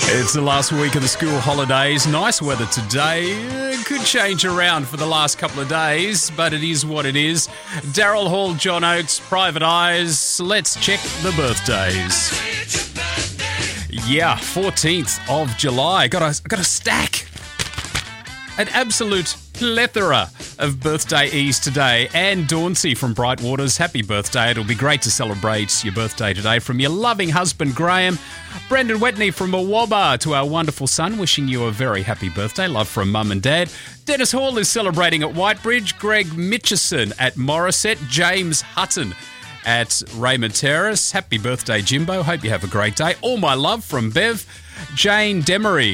It's the last week of the school holidays. Nice weather today. Could change around for the last couple of days, but it is what it is. Daryl Hall, John Oates, Private Eyes. Let's check the birthdays. Yeah, 14th of July. Got a stack. An absolute plethora of birthdayees today. Anne Dauncey from Brightwaters, happy birthday. It'll be great to celebrate your birthday today from your loving husband, Graham. Brendan Wetney from Mawaba to our wonderful son, wishing you a very happy birthday. Love from mum and dad. Dennis Hall is celebrating at Whitebridge. Greg Mitchison at Morisset. James Hutton at Raymond Terrace. Happy birthday, Jimbo. Hope you have a great day. All my love from Bev. Jane Demery